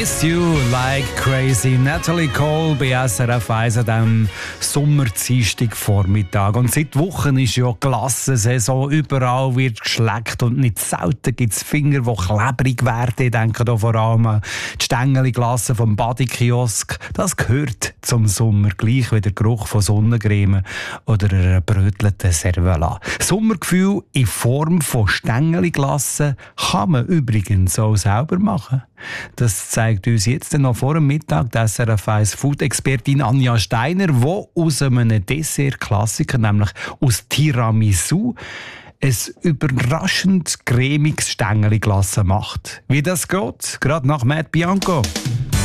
Miss You Like Crazy. Natalie Cole bei SRF 1 an diesem Sommerdienstagvormittag. Und seit Wochen ist ja Glassensaison. Überall wird geschleckt und nicht selten gibt es Finger, die klebrig werden. Ich denke da vor allem an die Stängeli-Glasse vom Badikiosk. Das gehört zum Sommer, gleich wie der Geruch von Sonnencreme oder einer brötelten Cervelat. Sommergefühl in Form von Stängeli-Glasse kann man übrigens auch selber machen. Das zeigt uns jetzt noch vor dem Mittag die SRF 1 Food-Expertin Anja Steiner, die aus einem Dessert-Klassiker, nämlich aus Tiramisu, ein überraschend cremiges Stängeli-Glasse macht. Wie das geht? Gerade nach Matt Bianco.